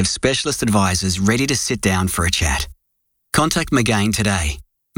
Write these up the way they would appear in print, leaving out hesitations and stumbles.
have specialist advisors ready to sit down for a chat. Contact Magain today.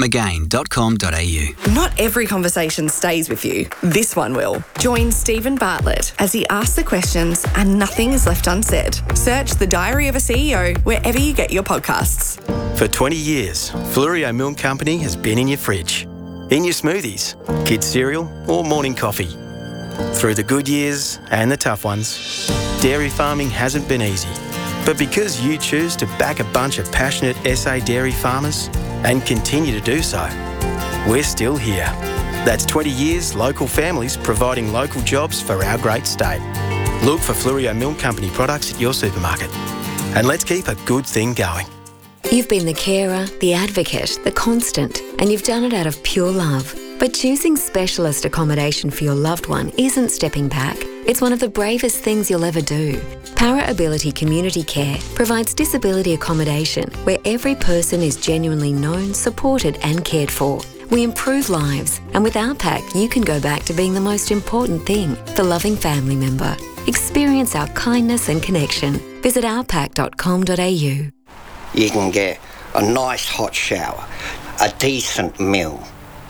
Magain.com.au. Not every conversation stays with you. This one will. Join Stephen Bartlett as he asks the questions and nothing is left unsaid. Search The Diary of a CEO wherever you get your podcasts. For 20 years, Flurio Milk Company has been in your fridge, in your smoothies, kids' cereal or morning coffee. Through the good years and the tough ones, dairy farming hasn't been easy. But because you choose to back a bunch of passionate SA dairy farmers and continue to do so, we're still here. That's 20 years local families providing local jobs for our great state. Look for Flurio Milk Company products at your supermarket. And let's keep a good thing going. You've been the carer, the advocate, the constant, and you've done it out of pure love. But choosing specialist accommodation for your loved one isn't stepping back. It's one of the bravest things you'll ever do. Para Ability Community Care provides disability accommodation where every person is genuinely known, supported and cared for. We improve lives, and with our pack you can go back to being the most important thing, the loving family member. Experience our kindness and connection. Visit ourpack.com.au. You can get a nice hot shower, a decent meal,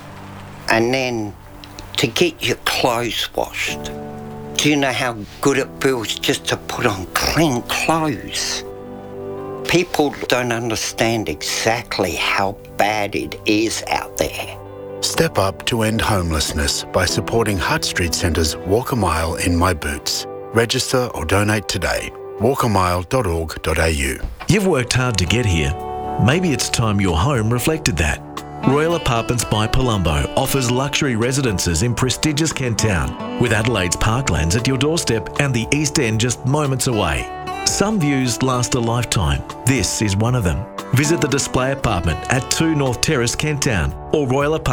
and then to get your clothes washed. Do you know how good it feels just to put on clean clothes? People don't understand exactly how bad it is out there. Step up to end homelessness by supporting Hutt Street Centre's Walk a Mile in My Boots. Register or donate today. walkamile.org.au. You've worked hard to get here. Maybe it's time your home reflected that. Royal Apartments by Palumbo offers luxury residences in prestigious Kent Town, with Adelaide's parklands at your doorstep and the East End just moments away. Some views last a lifetime. This is one of them. Visit the display apartment at 2 North Terrace, Kent Town, or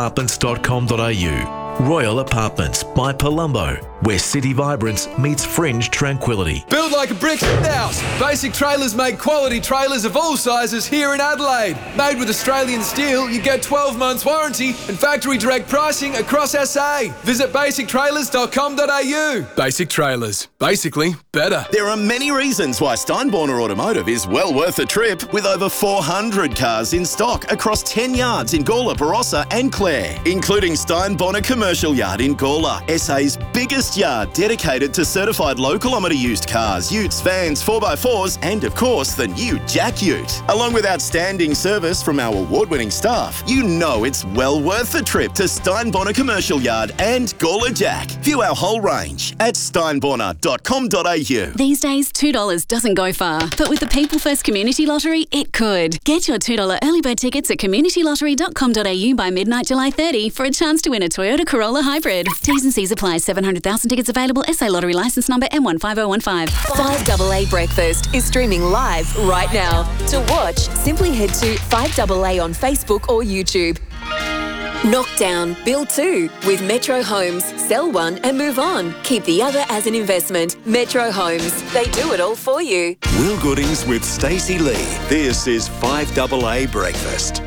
royalapartments.com.au. Royal Apartments by Palumbo, where city vibrance meets fringe tranquility. Build like a brick house. Basic Trailers make quality trailers of all sizes here in Adelaide. Made with Australian steel, you get 12 months warranty and factory direct pricing across SA. Visit basictrailers.com.au. Basic Trailers. Basically better. There are many reasons why Steinborner Automotive is well worth a trip, with over 400 cars in stock across 10 yards in Gawler, Barossa and Clare, including Steinborner Commercial Yard in Gawler, SA's biggest yard dedicated to certified low kilometre used cars, utes, vans, 4x4s and of course the new Jack Ute. Along with outstanding service from our award-winning staff, you know it's well worth the trip to Steinborner Commercial Yard and Gawler Jack. View our whole range at steinborner.com.au. These days $2 doesn't go far, but with the People First Community Lottery it could. Get your $2 early bird tickets at communitylottery.com.au by midnight July 30 for a chance to win a Toyota Corolla Hybrid. T's and C's apply. 700,000 tickets available. SA Lottery licence number M15015. 5AA Breakfast is streaming live right now. To watch, simply head to 5AA on Facebook or YouTube. Knock down, build two with Metro Homes. Sell one and move on. Keep the other as an investment. Metro Homes. They do it all for you. Will Goodings with Stacey Lee. This is 5AA Breakfast.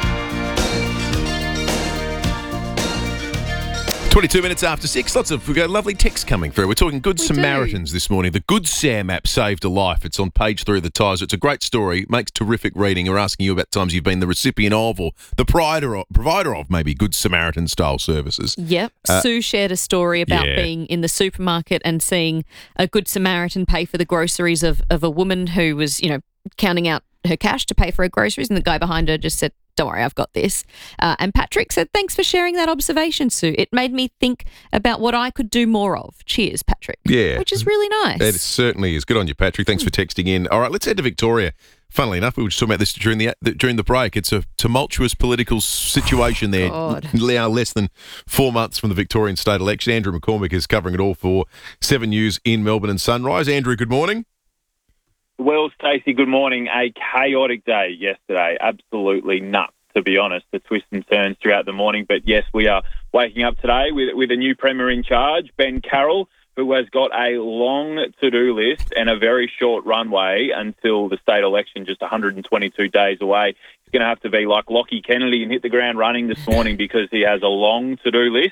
22 minutes after 6. We've got lovely text coming through. We're talking Good Samaritans this morning. The Good Sam app saved a life. It's on page 3 of the Times. It's a great story. Makes terrific reading. We're asking you about times you've been the recipient of or the provider of maybe Good Samaritan style services. Yep. Sue shared a story about being in the supermarket and seeing a Good Samaritan pay for the groceries of a woman who was, counting out her cash to pay for her groceries, and the guy behind her just said, "Don't worry, I've got this." And Patrick said, "Thanks for sharing that observation, Sue. It made me think about what I could do more of." Cheers, Patrick. Yeah. Which is really nice. It certainly is. Good on you, Patrick. Thanks for texting in. All right, let's head to Victoria. Funnily enough, we were just talking about this during the break. It's a tumultuous political situation there. Now less than 4 months from the Victorian state election. Andrew McCormick is covering it all for 7 News in Melbourne and Sunrise. Andrew, good morning. Well, Stacey, good morning. A chaotic day yesterday. Absolutely nuts, to be honest, the twists and turns throughout the morning. But yes, we are waking up today with a new Premier in charge, Ben Carroll, who has got a long to-do list and a very short runway until the state election, just 122 days away. He's going to have to be like Lockie Kennedy and hit the ground running this morning because he has a long to-do list.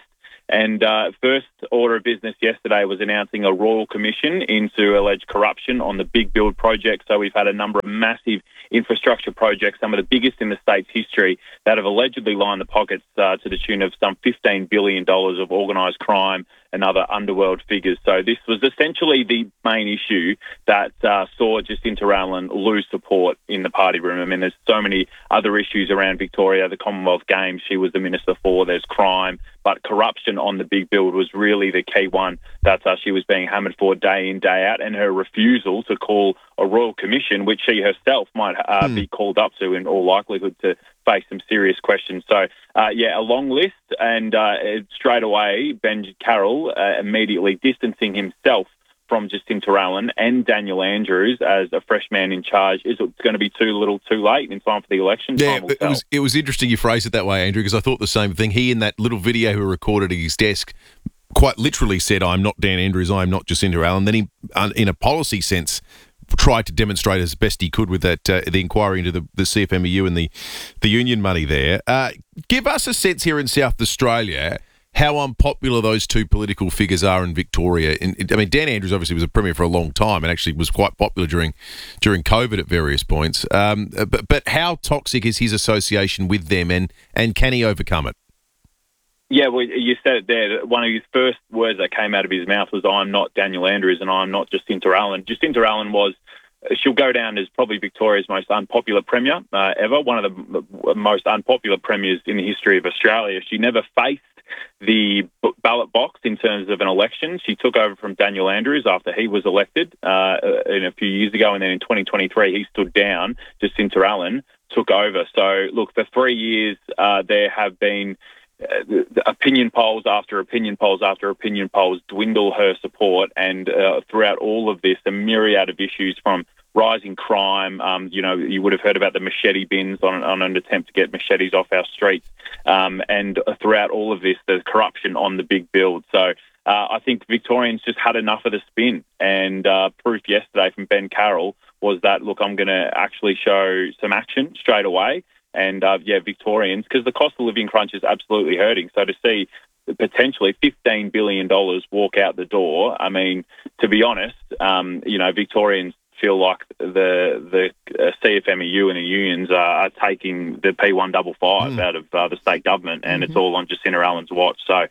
And first order of business yesterday was announcing a royal commission into alleged corruption on the Big Build project. So we've had a number of massive infrastructure projects, some of the biggest in the state's history, that have allegedly lined the pockets to the tune of some $15 billion of organised crime and other underworld figures. So this was essentially the main issue that saw Jacinta Allen lose support in the party room. I mean, there's so many other issues around Victoria, the Commonwealth Games she was the minister for, there's crime, but corruption on the Big Build was really the key one that she was being hammered for day in, day out, and her refusal to call a royal commission, which she herself might be called up to in all likelihood to face some serious questions. So, a long list, and straight away, Ben Carroll immediately distancing himself from Jacinta Allen and Daniel Andrews as a fresh man in charge. Is it going to be too little too late in time for the election? Yeah, it was interesting you phrased it that way, Andrew, because I thought the same thing. He, in that little video he recorded at his desk, quite literally said, "I'm not Dan Andrews, I'm not Jacinta Allen." Then he, in a policy sense, tried to demonstrate as best he could with that the inquiry into the CFMEU and the union money there. Give us a sense here in South Australia how unpopular those two political figures are in Victoria. I mean, Dan Andrews obviously was a premier for a long time and actually was quite popular during COVID at various points. But how toxic is his association with them, and can he overcome it? Yeah, well, you said it there. One of his first words that came out of his mouth was, "I'm not Daniel Andrews and I'm not Jacinta Allen." Jacinta Allen she'll go down as probably Victoria's most unpopular premier ever, one of the most unpopular premiers in the history of Australia. She never faced the ballot box in terms of an election. She took over from Daniel Andrews after he was elected a few years ago, and then in 2023 he stood down. Jacinta Allen took over. So, look, for 3 years there have been opinion polls after opinion polls after opinion polls dwindle her support, and throughout all of this, a myriad of issues from rising crime. You would have heard about the machete bins on an attempt to get machetes off our streets, and throughout all of this, the corruption on the Big Build. So I think Victorians just had enough of the spin, and proof yesterday from Ben Carroll was that, look, I'm going to actually show some action straight away. And, Victorians, because the cost of living crunch is absolutely hurting. So to see potentially $15 billion walk out the door, I mean, to be honest, Victorians feel like the CFMEU and the unions are taking the P155 out of the state government, and it's all on Jacinta Allen's watch. So,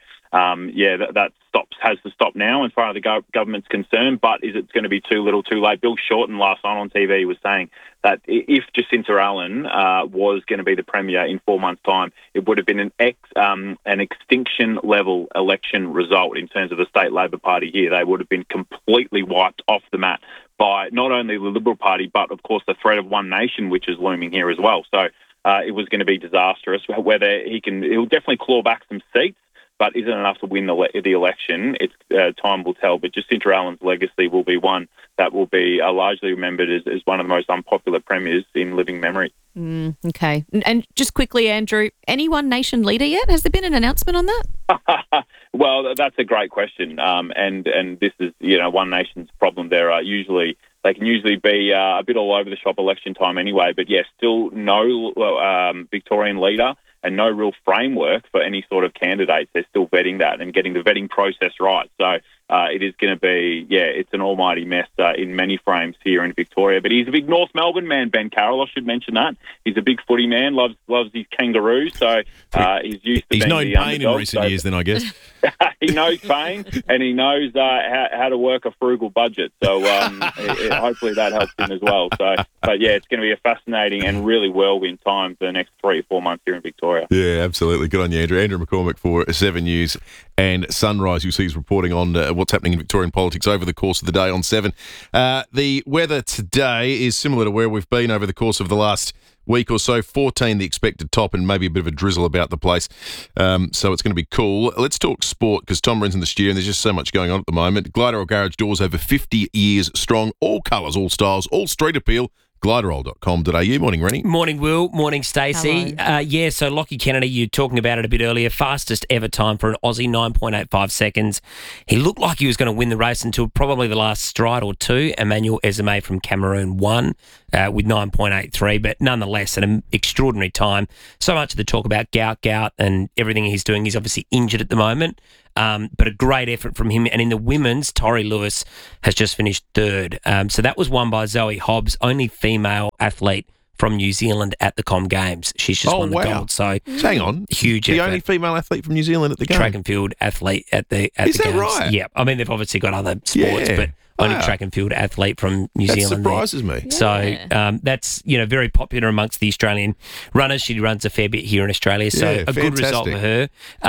that has to stop now as far as the government's concerned. But is it going to be too little too late? Bill Shorten last night on TV was saying that if Jacinta Allen was going to be the premier in 4 months' time, it would have been an extinction-level election result in terms of the state Labor Party here. They would have been completely wiped off the mat by not only the Liberal Party, but, of course, the threat of One Nation, which is looming here as well. So it was going to be disastrous. Whether he'll definitely claw back some seats, but isn't enough to win the election. Time will tell. But Jacinta Allen's legacy will be one that will be largely remembered as one of the most unpopular premiers in living memory. Okay. And just quickly, Andrew, any One Nation leader yet? Has there been an announcement on that? Well, that's a great question. And this is, One Nation's problem. They can usually be a bit all over the shop election time anyway. But, still no Victorian leader and no real framework for any sort of candidates. They're still vetting that and getting the vetting process right. So it is going to be, it's an almighty mess in many frames here in Victoria. But he's a big North Melbourne man, Ben Carroll. I should mention that. He's a big footy man, loves his kangaroos. So he's used to being the underdog. He's known pain in recent years then, I guess. He knows pain, and he knows how to work a frugal budget. So hopefully that helps him as well. So, but it's going to be a fascinating and really whirlwind time for the next 3 or 4 months here in Victoria. Yeah, absolutely. Good on you, Andrew. Andrew McCormick for 7 News and Sunrise. You see he's reporting on what's happening in Victorian politics over the course of the day on 7. The weather today is similar to where we've been over the course of the last week or so. 14 the expected top, and maybe a bit of a drizzle about the place. So it's going to be cool. Let's talk sport, because Tom Wren's in the studio and there's just so much going on at the moment. Glyderol Garage Doors, over 50 years strong. All colours, all styles, all street appeal. Glyderol.com.au. Morning, Rennie. Morning, Will. Morning, Stacey. So Lockie Kennedy, you were talking about it a bit earlier. Fastest ever time for an Aussie, 9.85 seconds. He looked like he was going to win the race until probably the last stride or two. Emmanuel Ezeme from Cameroon won. with 9.83, but nonetheless an extraordinary time. So much of the talk about Gout and everything he's doing. He's obviously injured at the moment, but a great effort from him. And in the women's, Tori Lewis has just finished third. So that was won by Zoe Hobbs, only female athlete from New Zealand at the Com Games. She's just won the gold. So hang on, huge the effort. only female athlete from New Zealand at the Games. Track and field athlete at the Is the that Games. right? Yeah, I mean they've obviously got other sports, but only track and field athlete from New Zealand. That surprises me. So that's very popular amongst the Australian runners. She runs a fair bit here in Australia, so a good result for her.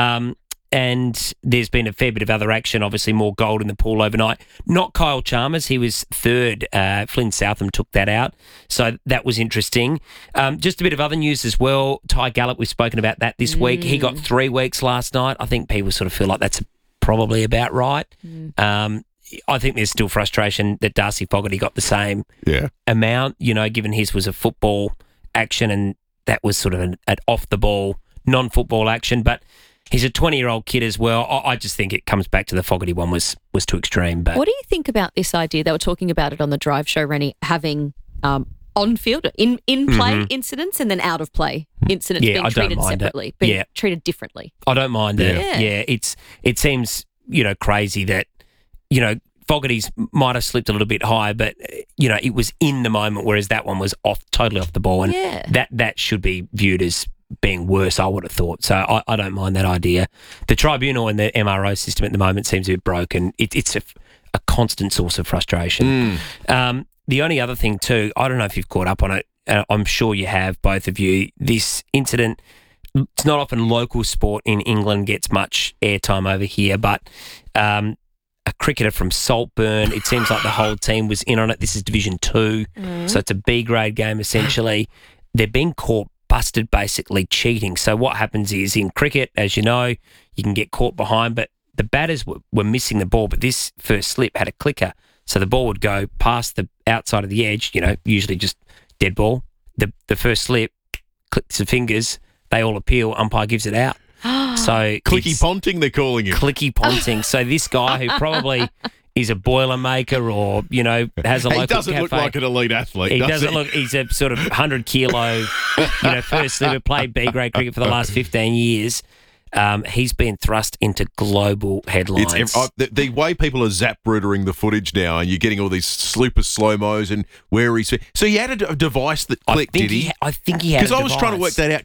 And there's been a fair bit of other action, obviously more gold in the pool overnight. Not Kyle Chalmers, he was third. Flynn Southam took that out. So that was interesting. Just a bit of other news as well. Ty Gallop, we've spoken about that this week. He got 3 weeks last night. I think people sort of feel like that's probably about right. I think there's still frustration that Darcy Fogarty got the same amount, given his was a football action and that was sort of an off-the-ball, non-football action. But he's a 20-year-old kid as well. I just think it comes back to the Fogarty one was too extreme. But what do you think about this idea? They were talking about it on the Drive show, Rennie, having on-field, in-play incidents and then out-of-play incidents being treated separately, being treated differently. I don't mind it. Yeah, it seems, crazy that, Fogarty's might have slipped a little bit high, but, it was in the moment, whereas that one was totally off the ball. And that should be viewed as being worse, I would have thought. So I don't mind that idea. The tribunal and the MRO system at the moment seems a bit broken. It's a constant source of frustration. The only other thing too, I don't know if you've caught up on it. I'm sure you have, both of you. This incident, it's not often local sport in England gets much airtime over here, but a cricketer from Saltburn, it seems like the whole team was in on it. This is Division 2, so it's a B-grade game essentially. They're being caught busted basically cheating. So what happens is in cricket, as you know, you can get caught behind, but the batters were missing the ball, but this first slip had a clicker. So the ball would go past the outside of the edge, usually just dead ball. The first slip, clicks the fingers, they all appeal, umpire gives it out. So Clicky Ponting, they're calling him. Clicky Ponting. So this guy who probably is a Boilermaker or, has a local He doesn't cafe. look like an elite athlete, He does doesn't he? look, he's a sort of 100-kilo, first slipper, played B-grade cricket for the last 15 years. He's been thrust into global headlines. The way people are zap-rootering the footage now, and you're getting all these super slow-mos and where he's... So he had a device that clicked, did he? I think he had a device. Because I was trying to work that out.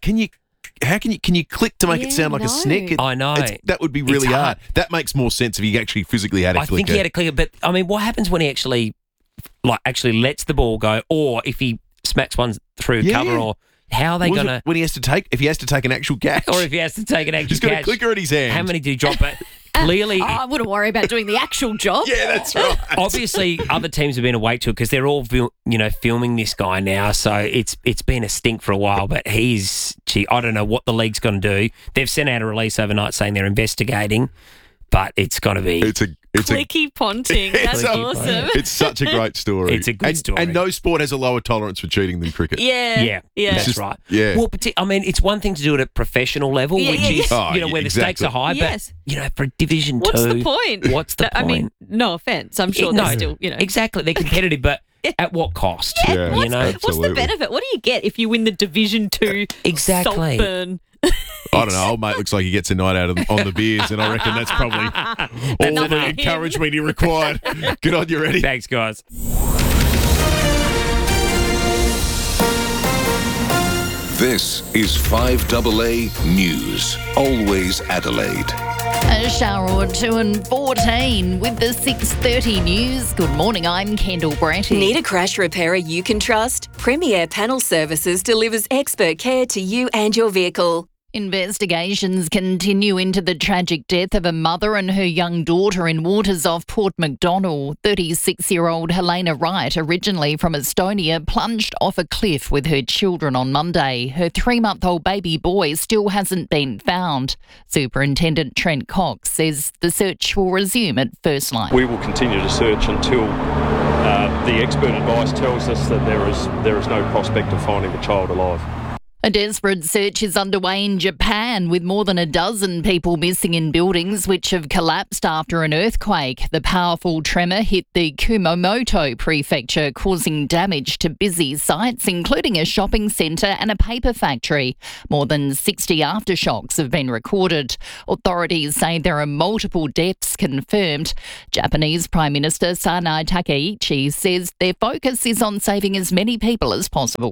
Can you click to make it sound like a snick? I know. That would be really hard. That makes more sense if he actually physically had a clicker. I think he had a clicker, but I mean, what happens when he actually lets the ball go, or if he smacks one through cover, or how are they going to... When he has to take an actual catch. Or if he has to take an actual catch. He's got a clicker in his hand. How many did he drop? But clearly... I wouldn't worry about doing the actual job. Yeah, that's right. Obviously, other teams have been awake to it because they're all, filming this guy now. So it's been a stink for a while. But I don't know what the league's going to do. They've sent out a release overnight saying they're investigating, but it's going to be... Clicky Ponting. That's awesome. It's such a great story. It's a good story. And no sport has a lower tolerance for cheating than cricket. Yeah. That's right. Yeah. Well, I mean, it's one thing to do it at professional level, which is, where the stakes are high, but, for Division 2. What's the point? What's the point? I mean, no offence. I'm sure they're still, Exactly. They're competitive, but at what cost? What's the benefit? What do you get if you win the Division 2 exactly. Saltburn? I don't know. Old mate looks like he gets a night out on the beers, and I reckon that's probably all the encouragement he required. Good on you, Reddy. Thanks, guys. This is 5AA News. Always Adelaide. A shower or two and 14 with the 6:30 news. Good morning, I'm Kendall Bratty. Need a crash repairer you can trust? Premier Panel Services delivers expert care to you and your vehicle. Investigations continue into the tragic death of a mother and her young daughter in waters off Port MacDonnell. 36-year-old Helena Wright, originally from Estonia, plunged off a cliff with her children on Monday. Her 3-month-old baby boy still hasn't been found. Superintendent Trent Cox says the search will resume at First Light. We will continue to search until the expert advice tells us that there is no prospect of finding the child alive. A desperate search is underway in Japan, with more than a dozen people missing in buildings which have collapsed after an earthquake. The powerful tremor hit the Kumamoto prefecture, causing damage to busy sites, including a shopping centre and a paper factory. More than 60 aftershocks have been recorded. Authorities say there are multiple deaths confirmed. Japanese Prime Minister Sanai Takaichi says their focus is on saving as many people as possible.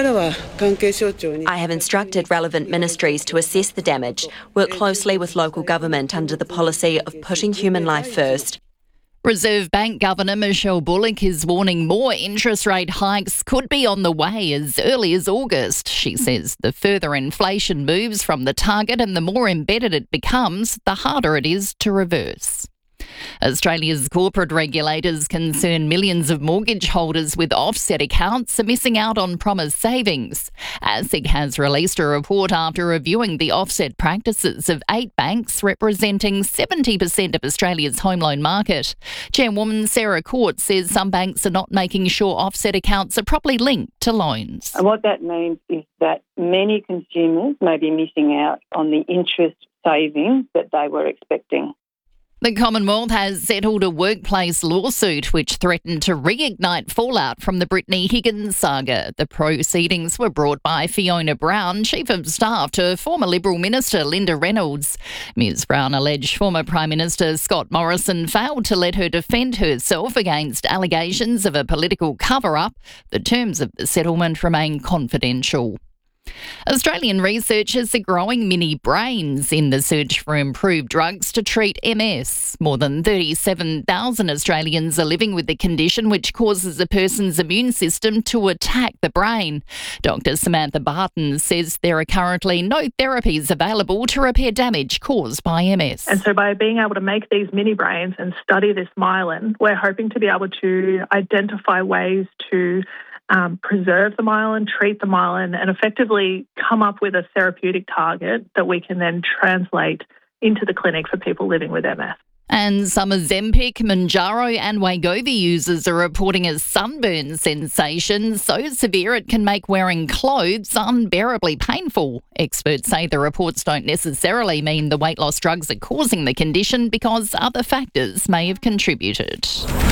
I have instructed relevant ministries to assess the damage, work closely with local government under the policy of putting human life first. Reserve Bank Governor Michelle Bullock is warning more interest rate hikes could be on the way as early as August. She says the further inflation moves from the target and the more embedded it becomes, the harder it is to reverse. Australia's corporate regulators concern millions of mortgage holders with offset accounts are missing out on promised savings. ASIC has released a report after reviewing the offset practices of 8 banks representing 70% of Australia's home loan market. Chairwoman Sarah Court says some banks are not making sure offset accounts are properly linked to loans. And what that means is that many consumers may be missing out on the interest savings that they were expecting. The Commonwealth has settled a workplace lawsuit which threatened to reignite fallout from the Brittany Higgins saga. The proceedings were brought by Fiona Brown, Chief of Staff to former Liberal Minister Linda Reynolds. Ms Brown alleged former Prime Minister Scott Morrison failed to let her defend herself against allegations of a political cover-up. The terms of the settlement remain confidential. Australian researchers are growing mini brains in the search for improved drugs to treat MS. More than 37,000 Australians are living with the condition which causes a person's immune system to attack the brain. Dr Samantha Barton says there are currently no therapies available to repair damage caused by MS. And so by being able to make these mini brains and study this myelin, we're hoping to be able to identify ways to preserve the myelin, treat the myelin, and effectively come up with a therapeutic target that we can then translate into the clinic for people living with MS. And some Ozempic, Mounjaro and Wegovy users are reporting a sunburn sensation so severe it can make wearing clothes unbearably painful. Experts say the reports don't necessarily mean the weight loss drugs are causing the condition because other factors may have contributed.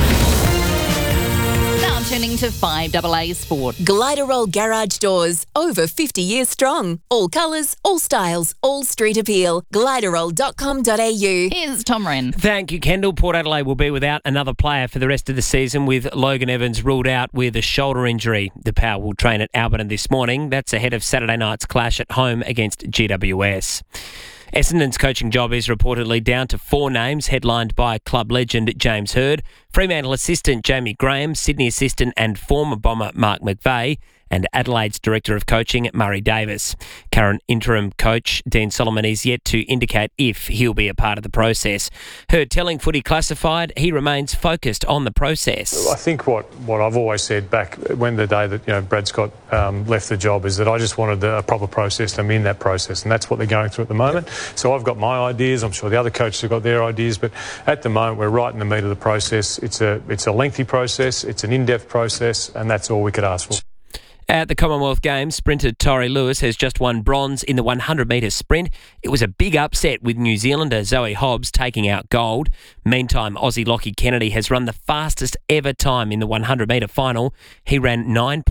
Now turning to 5AA Sport. Gliderol Garage Doors, over 50 years strong. All colours, all styles, all street appeal. Gliderol.com.au. Here's Tom Wren. Thank you, Kendall. Port Adelaide will be without another player for the rest of the season, with Logan Evans ruled out with a shoulder injury. The Power will train at Alberton this morning. That's ahead of Saturday night's clash at home against GWS. Essendon's coaching job is reportedly down to 4 names, headlined by club legend James Hird, Fremantle assistant Jamie Graham, Sydney assistant and former Bomber Mark McVeigh, and Adelaide's Director of Coaching, Murray Davis. Current interim coach Dean Solomon is yet to indicate if he'll be a part of the process. Hird telling Footy Classified he remains focused on the process. I think what I've always said back when the day that Brad Scott left the job is that I just wanted a proper process. I'm in that process, and that's what they're going through at the moment. So I've got my ideas. I'm sure the other coaches have got their ideas, but at the moment we're right in the meat of the process. It's a lengthy process. It's an in-depth process, and that's all we could ask for. At the Commonwealth Games, sprinter Tori Lewis has just won bronze in the 100-metre sprint. It was a big upset with New Zealander Zoe Hobbs taking out gold. Meantime, Aussie Lockie Kennedy has run the fastest ever time in the 100-metre final. He ran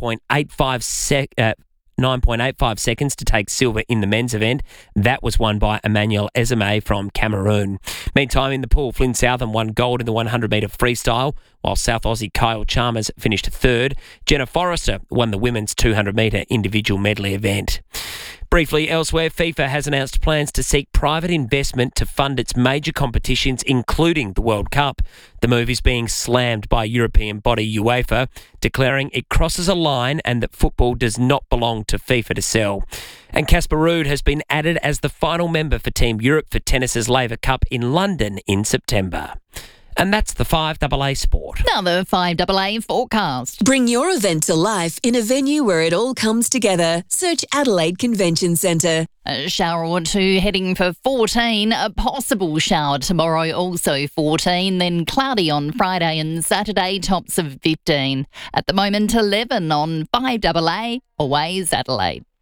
9.85 seconds to take silver in the men's event. That was won by Emmanuel Ezeme from Cameroon. Meantime, in the pool, Flynn Southam won gold in the 100-metre freestyle, while South Aussie Kyle Chalmers finished third. Jenna Forrester won the women's 200-metre individual medley event. Briefly, elsewhere, FIFA has announced plans to seek private investment to fund its major competitions, including the World Cup. The move is being slammed by European body UEFA, declaring it crosses a line and that football does not belong to FIFA to sell. And Casper Ruud has been added as the final member for Team Europe for tennis's Laver Cup in London in September. And that's the 5AA Sport. Now the 5AA forecast. Bring your event to life in a venue where it all comes together. Search Adelaide Convention Centre. A shower or two heading for 14. A possible shower tomorrow, also 14. Then cloudy on Friday and Saturday, tops of 15. At the moment, 11 on 5AA, always Adelaide.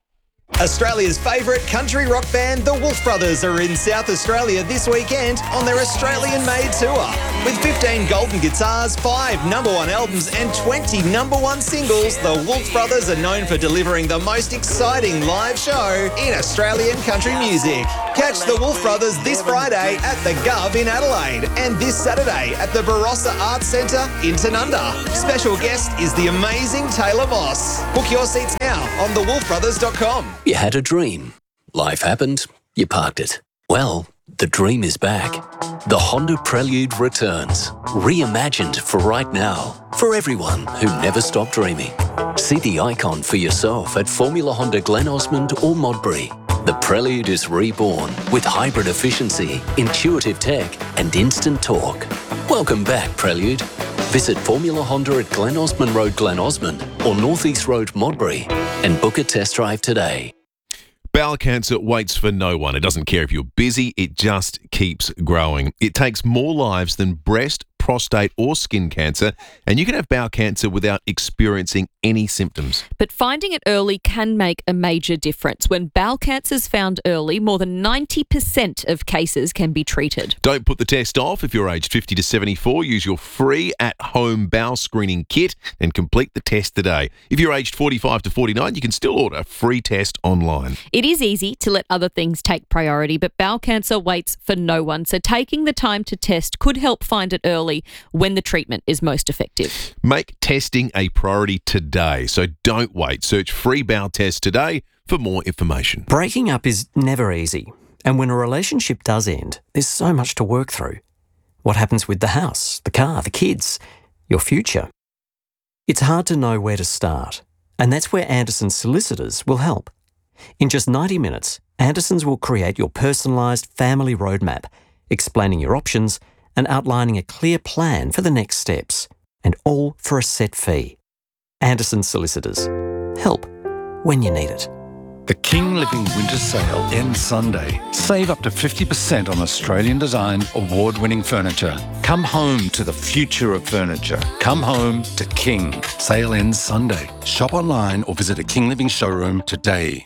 Australia's favourite country rock band, the Wolf Brothers, are in South Australia this weekend on their Australian-made tour. With 15 golden guitars, 5 #1 albums and 20 #1 singles, the Wolf Brothers are known for delivering the most exciting live show in Australian country music. Catch the Wolf Brothers this Friday at the Gov in Adelaide and this Saturday at the Barossa Arts Centre in Tanunda. Special guest is the amazing Taylor Moss. Book your seats now on thewolfbrothers.com. You had a dream. Life happened. You parked it. Well, the dream is back. The Honda Prelude returns. Reimagined for right now. For everyone who never stopped dreaming. See the icon for yourself at Formula Honda Glen Osmond or Modbury. The Prelude is reborn with hybrid efficiency, intuitive tech and instant torque. Welcome back, Prelude. Visit Formula Honda at Glen Osmond Road, Glen Osmond or North East Road, Modbury and book a test drive today. Bowel cancer waits for no one. It doesn't care if you're busy, it just keeps growing. It takes more lives than breast, prostate or skin cancer, and you can have bowel cancer without experiencing any symptoms. But finding it early can make a major difference. When bowel cancer is found early, more than 90% of cases can be treated. Don't put the test off. If you're aged 50 to 74, use your free at-home bowel screening kit and complete the test today. If you're aged 45 to 49, you can still order a free test online. It is easy to let other things take priority, but bowel cancer waits for no one. So taking the time to test could help find it early when the treatment is most effective. Make testing a priority today, so don't wait. Search free bowel test today for more information. Breaking up is never easy, and when a relationship does end, there's so much to work through. What happens with the house, the car, the kids, your future? It's hard to know where to start, and that's where Anderson's Solicitors will help. In just 90 minutes, Anderson's will create your personalised family roadmap, explaining your options and outlining a clear plan for the next steps, and all for a set fee. Anderson Solicitors. Help when you need it. The King Living Winter Sale ends Sunday. Save up to 50% on Australian-designed, award-winning furniture. Come home to the future of furniture. Come home to King. Sale ends Sunday. Shop online or visit a King Living showroom today.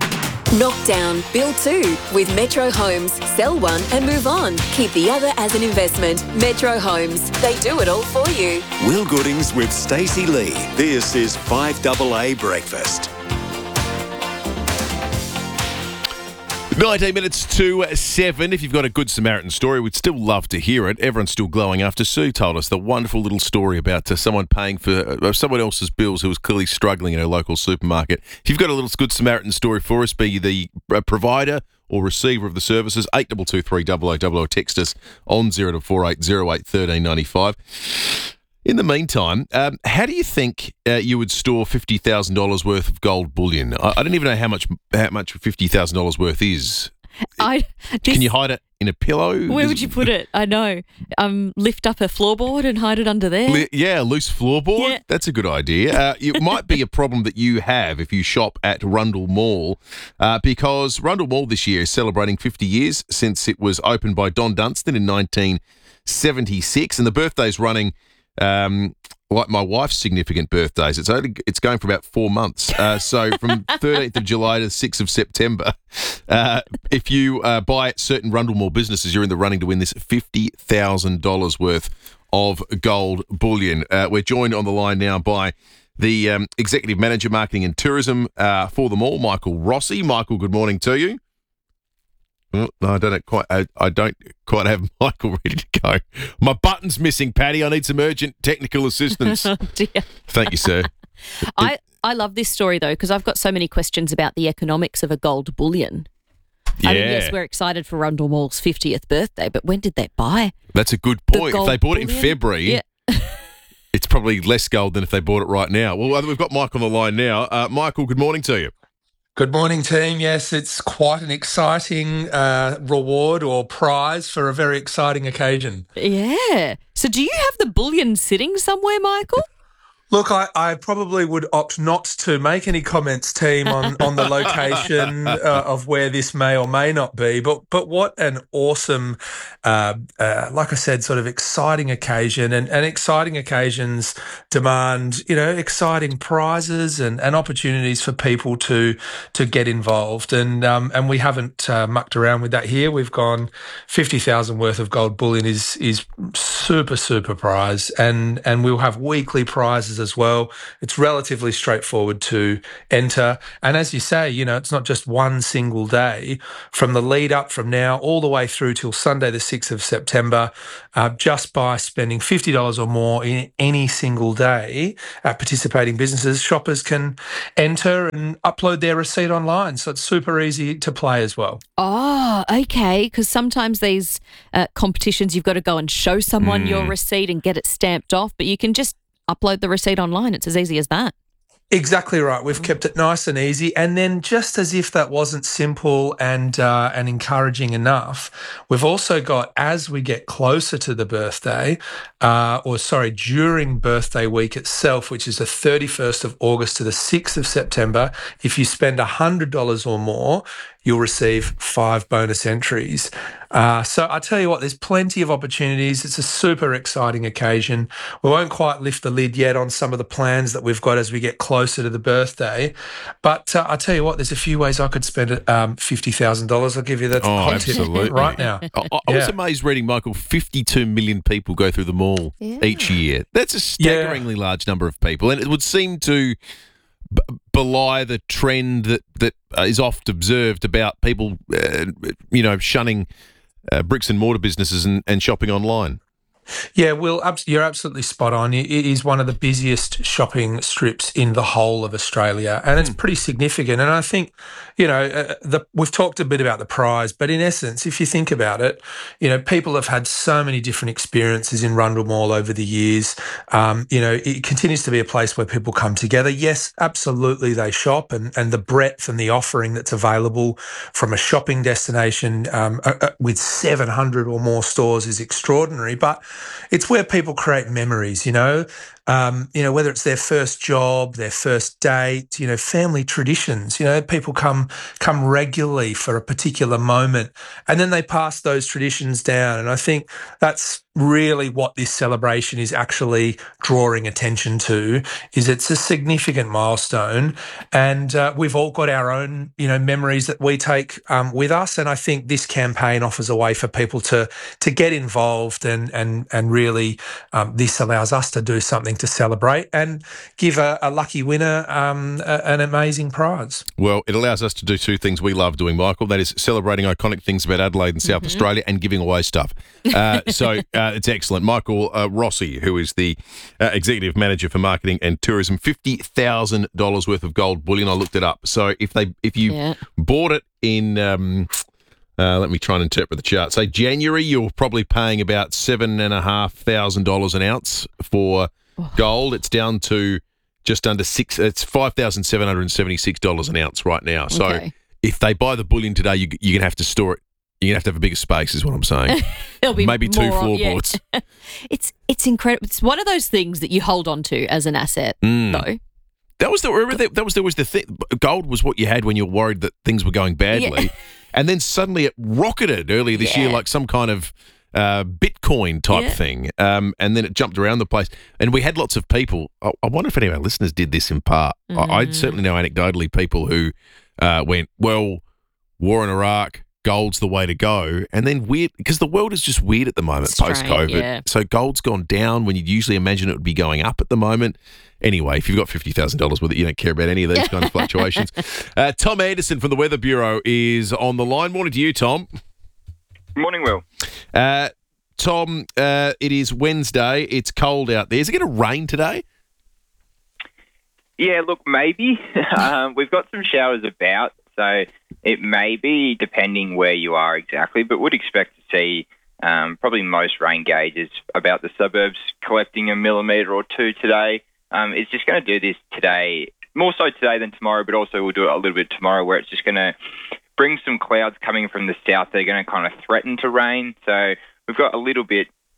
Knock down, build two with Metro Homes. Sell one and move on. Keep the other as an investment. Metro Homes. They do it all for you. Will Goodings with Stacey Lee. This is 5AA Breakfast. 19 minutes to 7. If you've got a Good Samaritan story, we'd still love to hear it. Everyone's still glowing after Sue told us the wonderful little story about someone paying for someone else's bills who was clearly struggling in a local supermarket. If you've got a little Good Samaritan story for us, be you the provider or receiver of the services, 8223 text us on 0248 08 1395. In the meantime, how do you think you would store $50,000 worth of gold bullion? I don't even know how much $50,000 worth is. Can you hide it in a pillow? Where would you put it? I know. Lift up a floorboard and hide it under there. Yeah, loose floorboard. Yeah. That's a good idea. It might be a problem that you have if you shop at Rundle Mall, because Rundle Mall this year is celebrating 50 years since it was opened by Don Dunstan in 1976, and the birthday's running like my wife's significant birthdays. It's going for about 4 months. So from 13th of July to 6th of September, if you buy at certain Rundle Mall businesses, you're in the running to win this $50,000 worth of gold bullion. We're joined on the line now by the Executive Manager, Marketing and Tourism for the mall, Michael Rossi. Michael, good morning to you. Oh, no, I don't quite have Michael ready to go. My button's missing, Patty. I need some urgent technical assistance. Oh, dear. Thank you, sir. I love this story, though, because I've got so many questions about the economics of a gold bullion. Yeah. I mean, yes, we're excited for Rundle Mall's 50th birthday, but when did they buy? That's a good point. If they bought it in February, it's probably less gold than if they bought it right now. Well, we've got Mike on the line now. Michael, good morning to you. Good morning, team. Yes, it's quite an exciting reward or prize for a very exciting occasion. Yeah. So do you have the bullion sitting somewhere, Michael? Look, I probably would opt not to make any comments, team, on the location of where this may or may not be. But what an awesome, like I said, sort of exciting occasion. And exciting occasions demand, exciting prizes and opportunities for people to get involved. And we haven't mucked around with that here. We've gone 50,000 worth of gold bullion is super, super prize. And we'll have weekly prizes as well. It's relatively straightforward to enter. And as you say, it's not just one single day. From the lead up from now all the way through till Sunday, the 6th of September, just by spending $50 or more in any single day at participating businesses, shoppers can enter and upload their receipt online. So it's super easy to play as well. Oh, okay. Because sometimes these competitions, you've got to go and show someone your receipt and get it stamped off, but you can just upload the receipt online. It's as easy as that. Exactly right. We've kept it nice and easy. And then just as if that wasn't simple and encouraging enough, we've also got, as we get closer to the birthday, during birthday week itself, which is the 31st of August to the 6th of September, if you spend $100 or more, you'll receive 5 bonus entries. So I tell you what, there's plenty of opportunities. It's a super exciting occasion. We won't quite lift the lid yet on some of the plans that we've got as we get closer to the birthday. But I tell you what, there's a few ways I could spend $50,000. I'll give you that absolutely. right now. I was amazed reading, Michael, 52 million people go through the mall each year. That's a staggeringly large number of people. And it would seem to belie the trend that is oft observed about people, shunning bricks and mortar businesses and shopping online. Yeah, Will, you're absolutely spot on. It is one of the busiest shopping strips in the whole of Australia, and it's pretty significant. And I think, we've talked a bit about the prize, but in essence, if you think about it, people have had so many different experiences in Rundle Mall over the years. It continues to be a place where people come together. Yes, absolutely, they shop, and the breadth and the offering that's available from a shopping destination with 700 or more stores is extraordinary. But it's where people create memories, whether it's their first job, their first date, family traditions. People come regularly for a particular moment, and then they pass those traditions down. And I think that's really what this celebration is actually drawing attention to, is it's a significant milestone, and we've all got our own, memories that we take with us. And I think this campaign offers a way for people to get involved, and really this allows us to do something to celebrate and give a lucky winner an amazing prize. Well, it allows us to do two things we love doing, Michael. That is celebrating iconic things about Adelaide and South Australia, and giving away stuff. So it's excellent. Michael Rossi, who is the Executive Manager for Marketing and Tourism, $50,000 worth of gold bullion. I looked it up. So if you bought it in, let me try and interpret the chart. Say January, you're probably paying about $7,500 an ounce for gold. It's down to just under it's $5,776 an ounce right now. So if they buy the bullion today, you're going to have to store it. You're going to have a bigger space, is what I'm saying. There'll be maybe 2 floorboards. Yeah. It's incredible. It's one of those things that you hold on to as an asset, though. That was the thing. Gold was what you had when you were worried that things were going badly, and then suddenly it rocketed earlier this year, like some kind of Bitcoin type thing, and then it jumped around the place. And we had lots of people. I wonder if any of our listeners did this in part. I certainly know anecdotally people who went, well, war in Iraq, gold's the way to go. And then weird, because the world is just weird at the moment post-COVID. Yeah. So gold's gone down when you'd usually imagine it would be going up at the moment. Anyway, if you've got $50,000 with it, you don't care about any of these kind of fluctuations. Tom Anderson from the Weather Bureau is on the line. Morning to you, Tom. Morning, Will. Tom, it is Wednesday. It's cold out there. Is it going to rain today? Yeah, look, maybe. We've got some showers about, so it may be, depending where you are exactly, but would expect to see probably most rain gauges about the suburbs collecting 1 millimetre or 2 today. It's just going to do this today, more so today than tomorrow, but also we'll do it a little bit tomorrow, where it's just going to bring some clouds coming from the south. They're going to kind of threaten to rain. So we've got a little bit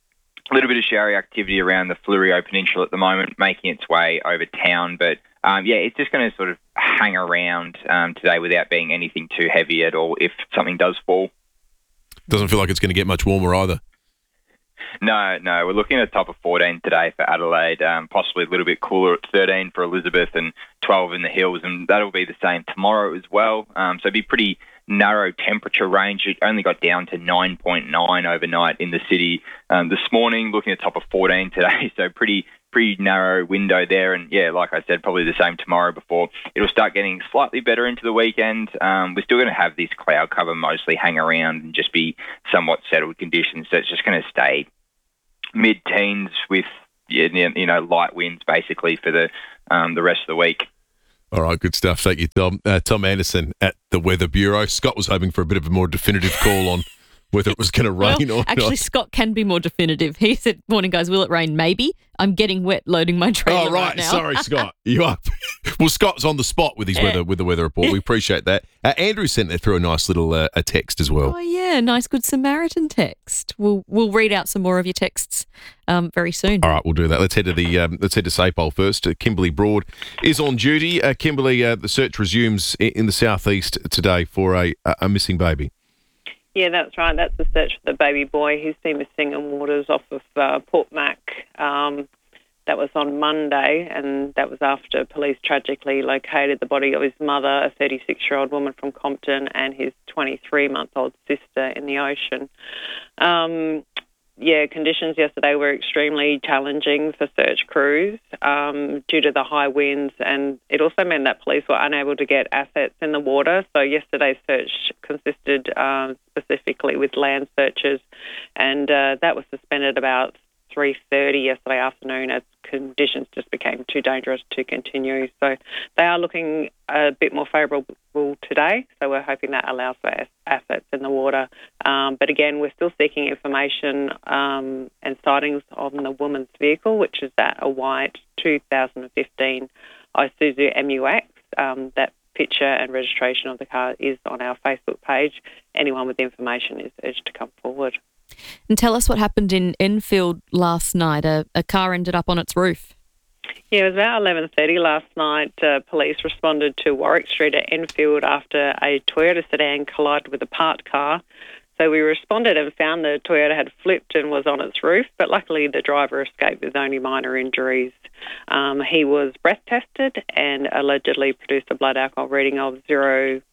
A little bit of showery activity around the Fleurieu Peninsula at the moment, making its way over town. But, it's just going to sort of hang around today without being anything too heavy at all if something does fall. Doesn't feel like it's going to get much warmer either. No. We're looking at a top of 14 today for Adelaide, possibly a little bit cooler at 13 for Elizabeth and 12 in the hills, and that'll be the same tomorrow as well. So it'd be pretty narrow temperature range. It only got down to 9.9 overnight in the city this morning, looking at top of 14 today, so pretty narrow window there. And, like I said, probably the same tomorrow before it'll start getting slightly better into the weekend. We're still going to have this cloud cover mostly hang around and just be somewhat settled conditions, so it's just going to stay mid-teens with light winds basically for the rest of the week. All right, good stuff. Thank you, Tom. Tom Anderson at the Weather Bureau. Scott was hoping for a bit of a more definitive call on whether it was going to rain or not. Actually, Scott can be more definitive. He said, morning, guys, will it rain? Maybe. I'm getting wet loading my trailer right now. Sorry, Scott. You are. Well, Scott's on the spot with his weather report. We appreciate that. Andrew sent that through a nice little a text as well. Oh, yeah, nice Good Samaritan text. We'll read out some more of your texts very soon. All right, we'll do that. Let's head to SAPOL first. Kimberly Broad is on duty. Kimberly, the search resumes in the southeast today for a missing baby. Yeah, that's right. That's the search for the baby boy who's been missing in waters off of Port Mac. That was on Monday, and that was after police tragically located the body of his mother, a 36-year-old woman from Compton, and his 23-month-old sister in the ocean. Conditions yesterday were extremely challenging for search crews due to the high winds, and it also meant that police were unable to get assets in the water. So yesterday's search consisted specifically with land searches, and that was suspended about 3:30 yesterday afternoon as conditions just became too dangerous to continue. So they are looking a bit more favourable today, so we're hoping that allows for assets in the water. But again, we're still seeking information and sightings on the woman's vehicle, which is a white 2015 Isuzu MUX. That picture and registration of the car is on our Facebook page. Anyone with information is urged to come forward. And tell us what happened in Enfield last night. A car ended up on its roof. Yeah, it was about 11:30 last night. Police responded to Warwick Street at Enfield after a Toyota sedan collided with a parked car. So we responded and found the Toyota had flipped and was on its roof, but luckily the driver escaped with only minor injuries. He was breath tested and allegedly produced a blood alcohol reading of 0.60.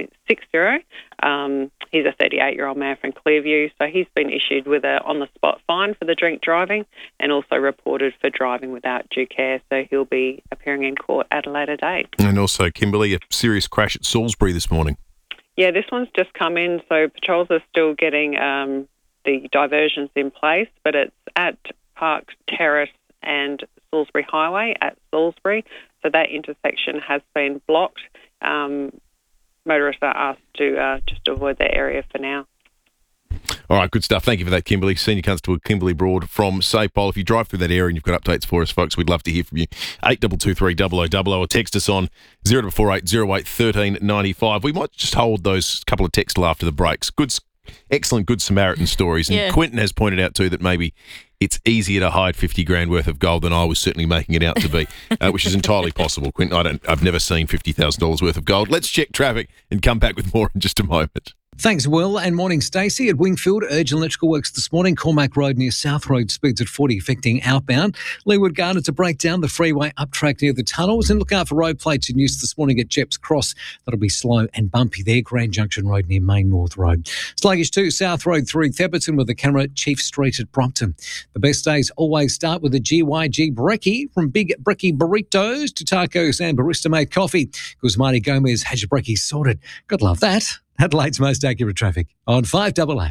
He's a 38-year-old man from Clearview, so he's been issued with a on-the-spot fine for the drink driving and also reported for driving without due care, so he'll be appearing in court at a later date. And also, Kimberly, a serious crash at Salisbury this morning. Yeah, this one's just come in, so patrols are still getting the diversions in place, but it's at Park Terrace and Salisbury Highway at Salisbury, so that intersection has been blocked. Motorists are asked to just avoid that area for now. All right, good stuff. Thank you for that, Kimberly. Senior Constable Kimberly Broad from SAPOL. If you drive through that area and you've got updates for us, folks, we'd love to hear from you. 8223 0000 or text us on 0448 08 1395. We might just hold those couple of texts till after the breaks. Excellent Good Samaritan stories. And Quentin has pointed out too that maybe it's easier to hide 50 grand worth of gold than I was certainly making it out to be, which is entirely possible. Quentin, I've never seen $50,000 worth of gold. Let's check traffic and come back with more in just a moment. Thanks, Will, and morning, Stacey. At Wingfield, urgent electrical works this morning. Cormac Road near South Road, speeds at 40, affecting outbound. Leeward Garden to break down the freeway up track near the tunnels. And look out for road plates in use this morning at Jeps Cross. That'll be slow and bumpy there. Grand Junction Road near Main North Road. Sluggish too, South Road through Theberton with the camera at Chief Street at Brompton. The best days always start with a GYG Brekkie. From big Brekkie burritos to tacos and barista-made coffee. Because Marty Gomez has your Brekkie sorted. God love that. Adelaide's most accurate traffic on 5AA.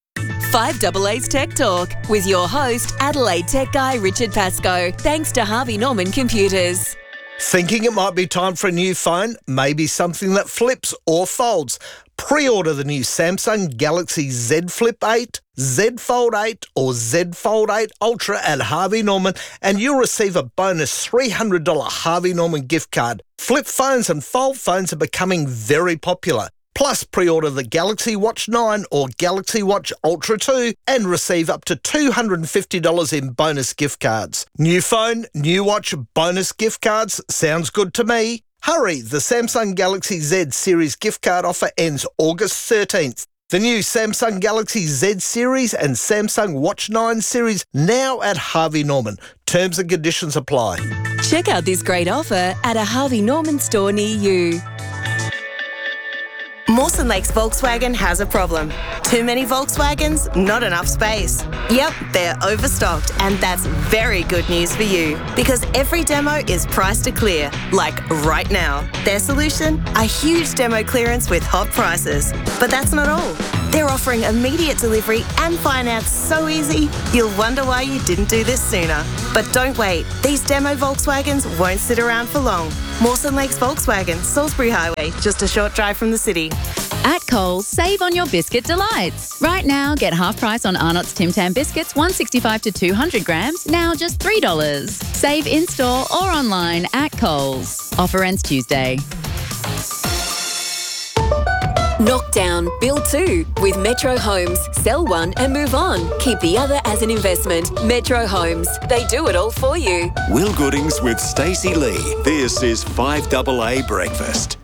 5AA's Tech Talk with your host, Adelaide Tech Guy Richard Pascoe. Thanks to Harvey Norman Computers. Thinking it might be time for a new phone? Maybe something that flips or folds? Pre-order the new Samsung Galaxy Z Flip 8, Z Fold 8 or Z Fold 8 Ultra at Harvey Norman and you'll receive a bonus $300 Harvey Norman gift card. Flip phones and fold phones are becoming very popular. Plus, pre-order the Galaxy Watch 9 or Galaxy Watch Ultra 2 and receive up to $250 in bonus gift cards. New phone, new watch, bonus gift cards. Sounds good to me. Hurry, the Samsung Galaxy Z Series gift card offer ends August 13th. The new Samsung Galaxy Z Series and Samsung Watch 9 series now at Harvey Norman. Terms and conditions apply. Check out this great offer at a Harvey Norman store near you. Mawson Lakes Volkswagen has a problem. Too many Volkswagens, not enough space. Yep, they're overstocked, and that's very good news for you because every demo is priced to clear, like right now. Their solution? A huge demo clearance with hot prices. But that's not all. They're offering immediate delivery and finance so easy, you'll wonder why you didn't do this sooner. But don't wait. These demo Volkswagens won't sit around for long. Mawson Lakes Volkswagen, Salisbury Highway, just a short drive from the city. At Coles, save on your biscuit delights. Right now, get half price on Arnott's Tim Tam biscuits, 165 to 200 grams, now just $3. Save in-store or online at Coles. Offer ends Tuesday. Knockdown, build two with Metro Homes. Sell one and move on. Keep the other as an investment. Metro Homes. They do it all for you. Will Goodings with Stacey Lee. This is 5AA Breakfast.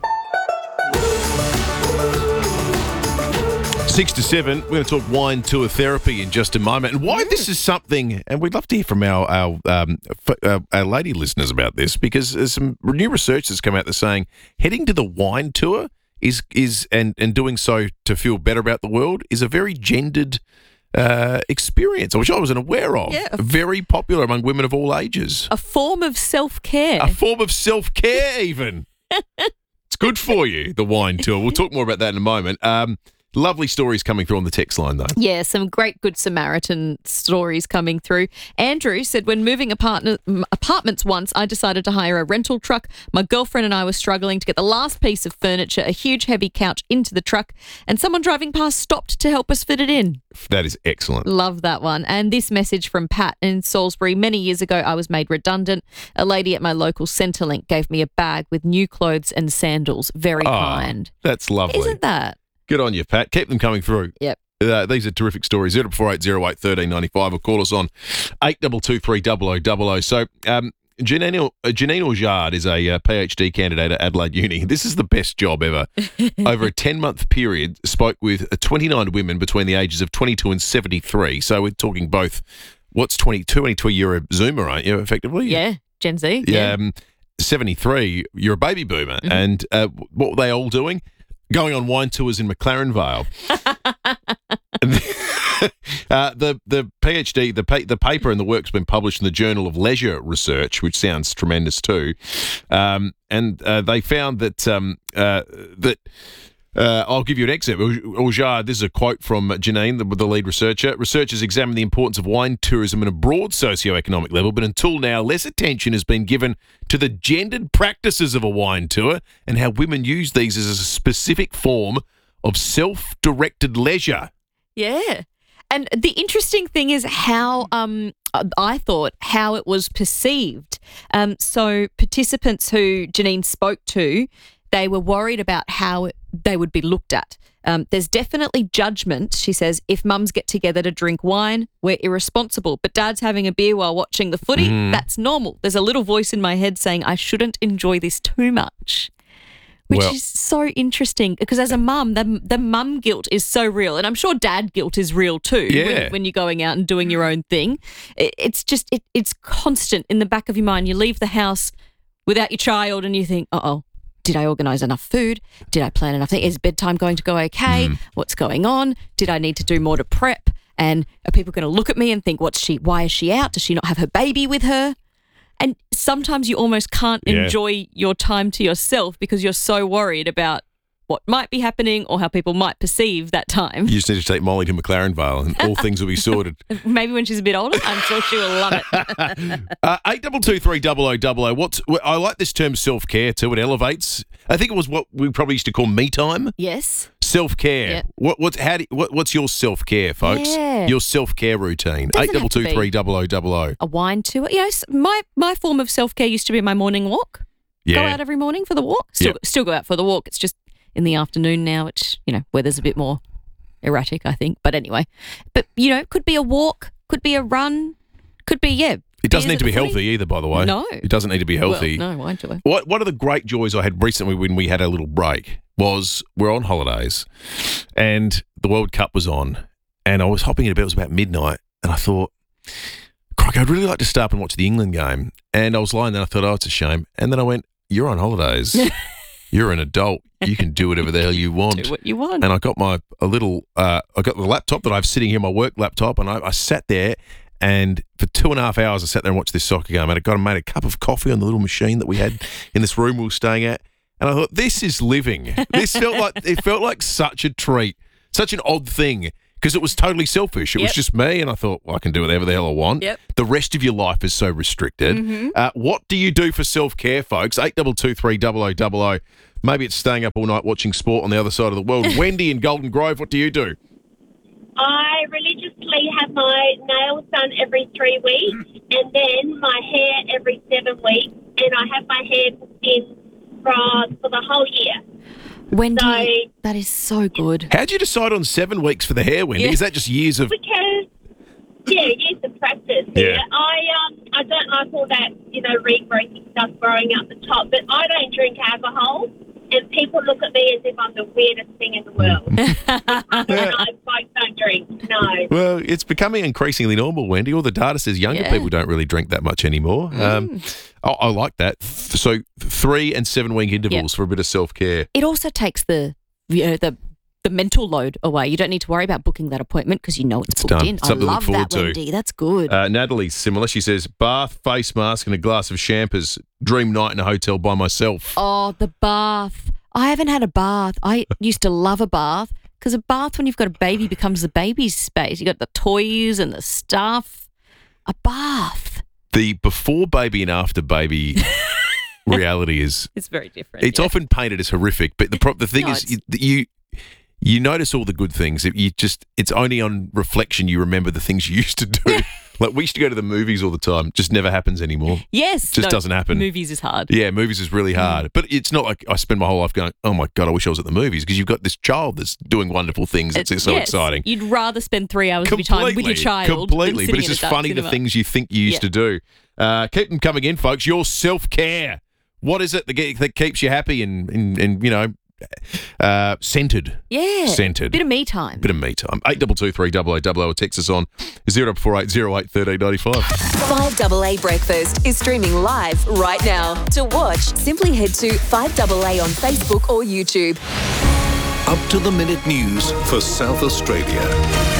6 to 7, we're going to talk wine tour therapy in just a moment. And why this is something, and we'd love to hear from our lady listeners about this, because there's some new research that's come out that's saying heading to the wine tour is and doing so to feel better about the world is a very gendered experience, which I wasn't aware of. Yeah. Very popular among women of all ages. A form of self-care. A form of self-care, even. It's good for you, the wine tour. We'll talk more about that in a moment. Lovely stories coming through on the text line, though. Yeah, some great Good Samaritan stories coming through. Andrew said, when moving apartments once, I decided to hire a rental truck. My girlfriend and I were struggling to get the last piece of furniture, a huge heavy couch, into the truck, and someone driving past stopped to help us fit it in. That is excellent. Love that one. And this message from Pat in Salisbury. Many years ago, I was made redundant. A lady at my local Centrelink gave me a bag with new clothes and sandals. Very kind. That's lovely. Isn't that? Good on you, Pat. Keep them coming through. Yep. These are terrific stories. 0480 08 1395 or call us on 8223 0000. So, Janine Aujard is a PhD candidate at Adelaide Uni. This is the best job ever. Over a 10-month period, spoke with 29 women between the ages of 22 and 73. So we're talking both, what's 22? You're a Zoomer, aren't you, effectively? Yeah, Gen Z. Yeah. 73, you're a baby boomer. Mm-hmm. And what were they all doing? Going on wine tours in McLaren Vale. The PhD, the paper and the work's been published in the Journal of Leisure Research, which sounds tremendous too. And they found that I'll give you an excerpt. Aujard, this is a quote from Janine, the lead researcher. Researchers examined the importance of wine tourism at a broad socioeconomic level, but until now, less attention has been given to the gendered practices of a wine tour and how women use these as a specific form of self-directed leisure. Yeah. And the interesting thing is how I thought how it was perceived. So participants who Janine spoke to, they were worried about how they would be looked at. There's definitely judgment, she says. If mums get together to drink wine, we're irresponsible. But dad's having a beer while watching the footy, that's normal. There's a little voice in my head saying I shouldn't enjoy this too much. Which is so interesting because as a mum, the mum guilt is so real. And I'm sure dad guilt is real too when you're going out and doing your own thing. It's just, it's constant in the back of your mind. You leave the house without your child and you think, uh-oh, did I organise enough food? Did I plan enough things? Is bedtime going to go okay? What's going on? Did I need to do more to prep? And are people going to look at me and think, why is she out? Does she not have her baby with her? And sometimes you almost can't enjoy your time to yourself because you're so worried about what might be happening or how people might perceive that time. You just need to take Molly to McLaren Vale and all things will be sorted. Maybe when she's a bit older, I'm sure she will love it. 8223 0000. I like this term self-care too. It elevates. I think it was what we probably used to call me time. Yes. Self-care. Yep. What's your self-care, folks? Yeah. Your self-care routine. 8223 0000. A wine tour. You know, my form of self-care used to be my morning walk. Yeah. Go out every morning for the walk. Still go out for the walk. It's just in the afternoon now, which, weather's a bit more erratic, I think. But anyway, could be a walk, could be a run, could be, It doesn't need to be healthy either, by the way. No. It doesn't need to be healthy. Well, no, why do it? One of the great joys I had recently when we had a little break was we're on holidays and the World Cup was on and I was hopping in bed, it was about midnight, and I thought, crikey, I'd really like to stay up and watch the England game. And I was lying there and I thought, it's a shame. And then I went, you're on holidays. You're an adult. You can do whatever the hell you want. Do what you want. And I got I got the laptop that I have sitting here, my work laptop, and I sat there. And for 2.5 hours, I sat there and watched this soccer game. And I made a cup of coffee on the little machine that we had in this room we were staying at. And I thought, this is living. This felt like such a treat, such an odd thing, because it was totally selfish. It was just me, and I thought, well, I can do whatever the hell I want. Yep. The rest of your life is so restricted. Mm-hmm. What do you do for self-care, folks? 8223 0000. Maybe it's staying up all night watching sport on the other side of the world. Wendy in Golden Grove, what do you do? I religiously have my nails done every 3 weeks and then my hair every 7 weeks, and I have my hair booked in for the whole year. Wendy, that is so good. How'd you decide on 7 weeks for the hair, Wendy? Yeah. Is that just years of... Because, years of practice. Yeah. I don't like all that, regrowing stuff growing up the top, but I don't drink alcohol. And people look at me as if I'm the weirdest thing in the world. I don't drink, no. Well, it's becoming increasingly normal, Wendy. All the data says younger people don't really drink that much anymore. I like that. So 3 and 7 week intervals for a bit of self-care. It also takes the mental load away. You don't need to worry about booking that appointment because you know it's booked done. in. Something I to look love forward that, to. Wendy. That's good. Natalie's similar. She says, bath, face mask and a glass of champers. Dream night in a hotel by myself. Oh, the bath. I haven't had a bath. I used to love a bath because a bath when you've got a baby becomes the baby's space. You got the toys and the stuff. A bath. The before baby and after baby reality is... It's very different. It's often painted as horrific, but the thing is you notice all the good things. It's only on reflection you remember the things you used to do. Like we used to go to the movies all the time. Just never happens anymore. Yes. Just doesn't happen. Movies is hard. Yeah, movies is really hard. But it's not like I spend my whole life going, oh my God, I wish I was at the movies, because you've got this child that's doing wonderful things. It's so exciting. You'd rather spend 3 hours of your time with your child. Completely. Than But it's just funny cinema. the things you think you used to do. Keep them coming in, folks. Your self-care. What is it that keeps you happy and centred? Yeah. Centred. Bit of me time. 8223 0000 or text us on 0448 08 1395. 5AA Breakfast is streaming live right now. To watch, simply head to 5AA on Facebook or YouTube. Up to the minute news for South Australia.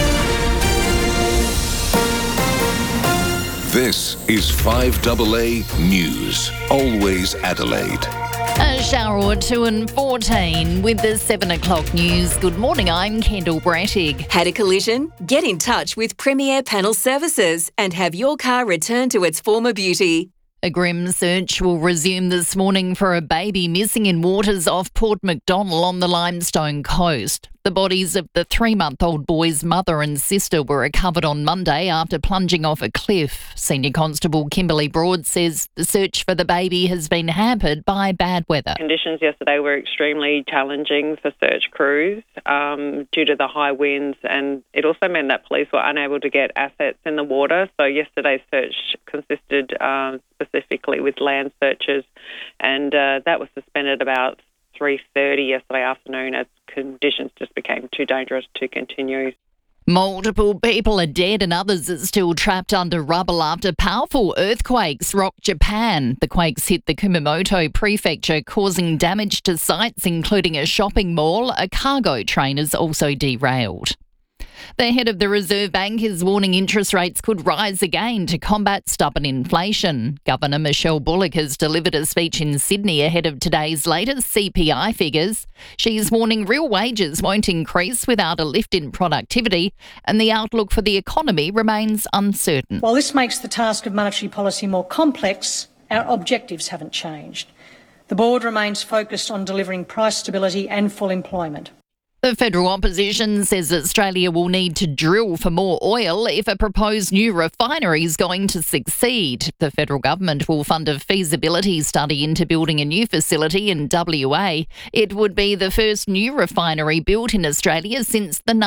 This is 5AA News. Always Adelaide. A shower or two and 14 with the 7 o'clock news. Good morning, I'm Kendall Brattig. Had a collision? Get in touch with Premier Panel Services and have your car returned to its former beauty. A grim search will resume this morning for a baby missing in waters off Port MacDonnell on the Limestone coast. The bodies of the 3-month-old boy's mother and sister were recovered on Monday after plunging off a cliff. Senior Constable Kimberly Broad says the search for the baby has been hampered by bad weather. Conditions yesterday were extremely challenging for search crews due to the high winds, and it also meant that police were unable to get assets in the water. So yesterday's search consisted specifically with land searches, and that was suspended about 3:30 yesterday afternoon as conditions just became too dangerous to continue. Multiple people are dead and others are still trapped under rubble after powerful earthquakes rocked Japan. The quakes hit the Kumamoto prefecture, causing damage to sites including a shopping mall. A cargo train is also derailed. The head of the Reserve Bank is warning interest rates could rise again to combat stubborn inflation. Governor Michelle Bullock has delivered a speech in Sydney ahead of today's latest CPI figures. She's warning real wages won't increase without a lift in productivity, and the outlook for the economy remains uncertain. While this makes the task of monetary policy more complex, our objectives haven't changed. The board remains focused on delivering price stability and full employment. The The federal opposition says Australia will need to drill for more oil if a proposed new refinery is going to succeed. The federal government will fund a feasibility study into building a new facility in WA. It would be the first new refinery built in Australia since the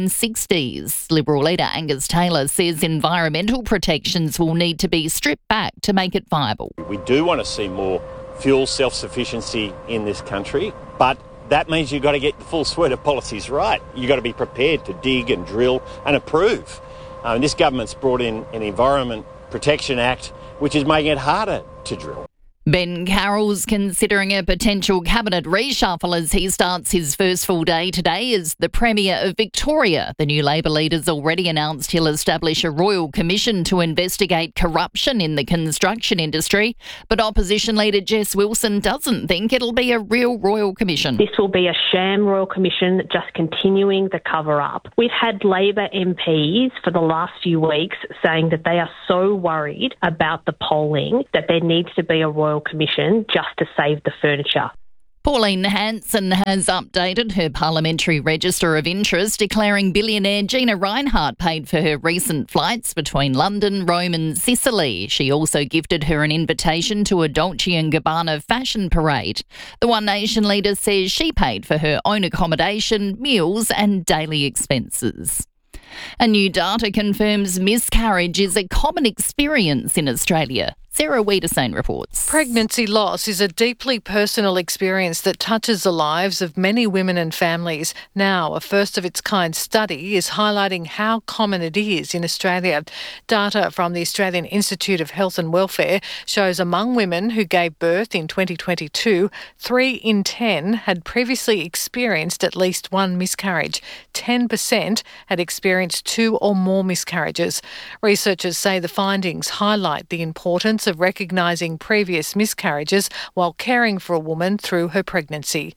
1960s. Liberal leader Angus Taylor says environmental protections will need to be stripped back to make it viable. We do want to see more fuel self-sufficiency in this country, but that means you've got to get the full suite of policies right. You've got to be prepared to dig and drill and approve. This government's brought in an Environment Protection Act, which is making it harder to drill. Ben Carroll's considering a potential cabinet reshuffle as he starts his first full day today as the Premier of Victoria. The new Labor leader's already announced he'll establish a royal commission to investigate corruption in the construction industry. But opposition leader Jess Wilson doesn't think it'll be a real royal commission. This will be a sham royal commission just continuing the cover-up. We've had Labor MPs for the last few weeks saying that they are so worried about the polling that there needs to be a royal commission just to save the furniture. Pauline Hanson has updated her parliamentary register of interest, declaring billionaire Gina Rinehart paid for her recent flights between London, Rome and Sicily. She also gifted her an invitation to a Dolce & Gabbana fashion parade. The One Nation leader says she paid for her own accommodation, meals and daily expenses. A new data confirms miscarriage is a common experience in Australia. Sarah Wiedersane reports. Pregnancy loss is a deeply personal experience that touches the lives of many women and families. Now, a first-of-its-kind study is highlighting how common it is in Australia. Data from the Australian Institute of Health and Welfare shows among women who gave birth in 2022, 3 in 10 had previously experienced at least one miscarriage. 10% had experienced 2 or more miscarriages. Researchers say the findings highlight the importance of recognising previous miscarriages while caring for a woman through her pregnancy.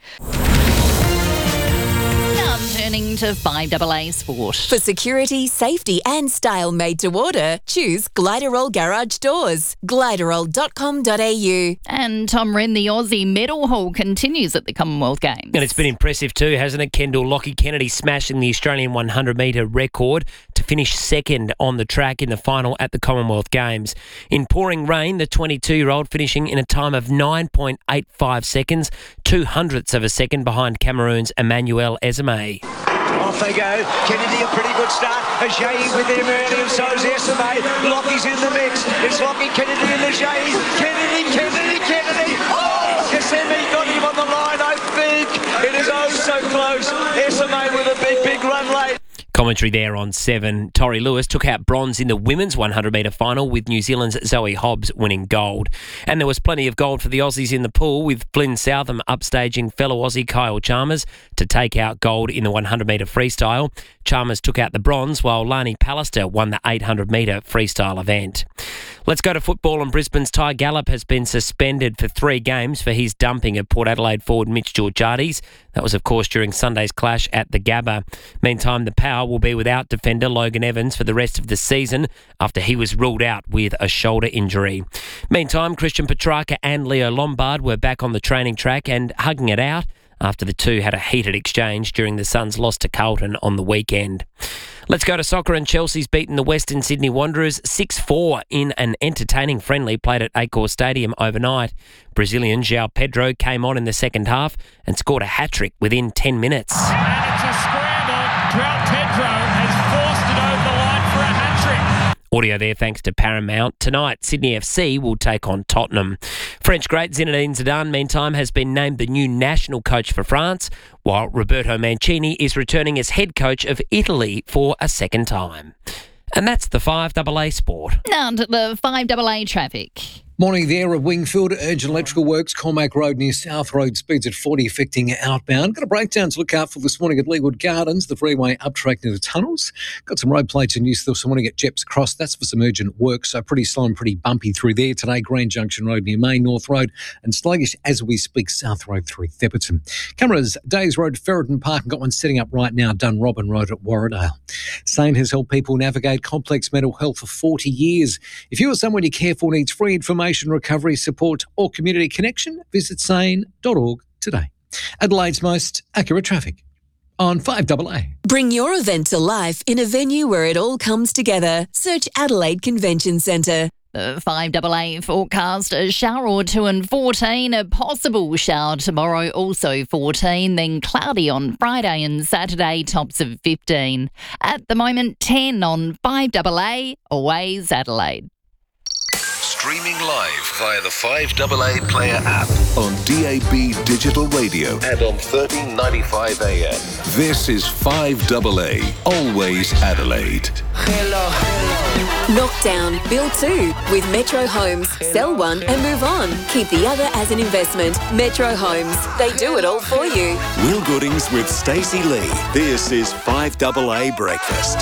Now turning to 5AA Sport. For security, safety and style made to order, choose Gliderol Garage Doors. Gliderol.com.au. And Tom Wren, the Aussie medal haul continues at the Commonwealth Games. And it's been impressive too, hasn't it, Kendall? Lockie Kennedy smashing the Australian 100-metre record to finish second on the track in the final at the Commonwealth Games. In pouring rain, the 22-year-old finishing in a time of 9.85 seconds, 200ths of a second behind Cameroon's Emmanuel Ezeme. Off they go. Kennedy, a pretty good start. Ajayi with him early, and so is Esame. Lockie's in the mix. It's Lockie, Kennedy and Ajayi. Kennedy. Oh! Esame got him on the line, I think. It is oh so close. Esame with a big run late. Commentary there on 7. Tori Lewis took out bronze in the women's 100-metre final with New Zealand's Zoe Hobbs winning gold. And there was plenty of gold for the Aussies in the pool, with Flynn Southam upstaging fellow Aussie Kyle Chalmers to take out gold in the 100-metre freestyle. Chalmers took out the bronze, while Lani Pallister won the 800-metre freestyle event. Let's go to football, and Brisbane's Ty Gallup has been suspended for 3 games for his dumping of Port Adelaide forward Mitch Georgiades. That was, of course, during Sunday's clash at the Gabba. Meantime, the Power will be without defender Logan Evans for the rest of the season after he was ruled out with a shoulder injury. Meantime, Christian Petrarca and Leo Lombard were back on the training track and hugging it out after the two had a heated exchange during the Suns' loss to Carlton on the weekend. Let's go to soccer, and Chelsea's beaten the Western Sydney Wanderers 6-4 in an entertaining friendly played at Accor Stadium overnight. Brazilian João Pedro came on in the second half and scored a hat-trick within 10 minutes. And it's a scramble. João Pedro has forced it over the line for a hat-trick. Audio there thanks to Paramount. Tonight, Sydney FC will take on Tottenham. French great Zinedine Zidane, meantime, has been named the new national coach for France, while Roberto Mancini is returning as head coach of Italy for a second time. And that's the 5AA Sport. Now to the 5AA traffic. Morning there at Wingfield. Urgent electrical works, Cormac Road near South Road, speeds at 40 affecting outbound. Got a breakdown to look out for this morning at Leawood Gardens, the freeway up track near the tunnels. Got some road plates in use this morning at Jeps Cross. That's for some urgent work, so pretty slow and pretty bumpy through there today. Grand Junction Road near Main North Road, and sluggish as we speak South Road through Thepperton. Cameras, Days Road, Ferreton Park, and got one setting up right now, Dunrobin Road at Warradale. SANE has helped people navigate complex mental health for 40 years. If you or someone you care for needs free information, recovery support or community connection, visit sane.org today. Adelaide's most accurate traffic. on 5AA. Bring your event to life in a venue where it all comes together. Search Adelaide Convention Centre. The 5AA forecast, a shower or two and 14, a possible shower tomorrow, also 14, then cloudy on Friday and Saturday, tops of 15. At the moment, 10 on 5AA, always Adelaide. Streaming live via the 5AA Player app on DAB Digital Radio and on 1395 AM. This is 5AA, always Adelaide. Knock down, build two with Metro Homes. Sell one and move on. Keep the other as an investment. Metro Homes. They do it all for you. Will Goodings with Stacey Lee. This is 5AA Breakfast.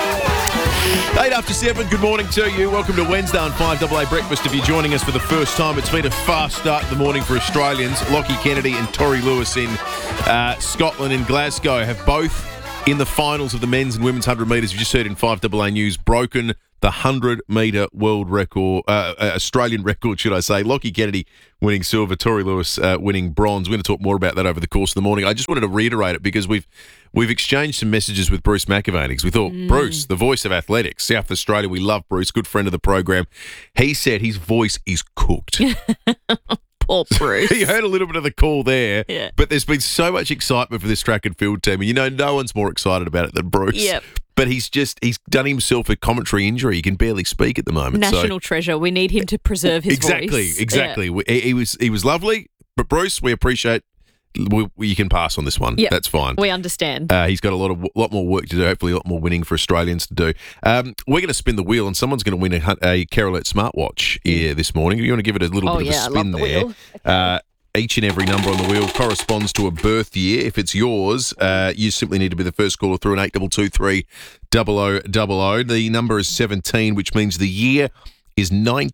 8 after 7, good morning to you. Welcome to Wednesday on 5AA Breakfast. If you're joining us for the first time, it's been a fast start to the morning for Australians. Lockie Kennedy and Tori Lewis in Scotland and Glasgow have both, in the finals of the men's and women's 100 metres, you just heard in 5AA News, broken the 100-metre world record, Australian record, should I say. Lockie Kennedy winning silver, Tori Lewis winning bronze. We're going to talk more about that over the course of the morning. I just wanted to reiterate it because we've exchanged some messages with Bruce McAvaney because we thought, Bruce, the voice of athletics, South Australia, we love Bruce, good friend of the program. He said his voice is cooked. Poor Bruce. You heard a little bit of the call there, Yeah. but there's been so much excitement for this track and field team. And, you know, no one's more excited about it than Bruce. Yep. But he's done himself a commentary injury. He can barely speak at the moment. National treasure. We need him to preserve his voice. Exactly. He was lovely, but Bruce, we appreciate. You can pass on this one. Yep. That's fine. We understand. He's got a lot more work to do. Hopefully, a lot more winning for Australians to do. We're going to spin the wheel, and someone's going to win a Care Alert smartwatch here this morning. You want to give it a little bit of a spin there. Wheel. Each and every number on the wheel corresponds to a birth year. If it's yours, you simply need to be the first caller through an 8223 0000. The number is 17, which means the year is